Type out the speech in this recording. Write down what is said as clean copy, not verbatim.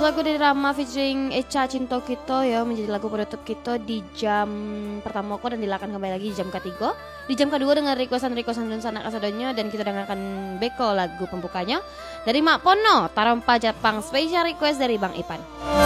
lagu dari Rama featuring Echa Cinta Kita ya menjadi lagu penutup kita di jam pertama dan dilakukan kembali lagi di jam ketiga. Di jam kedua dengan requestan dan sanak kasadonya dan kita dengarkan beko lagu pembukanya dari Mak Pono Tarampa Jepang special request dari Bang Ipan.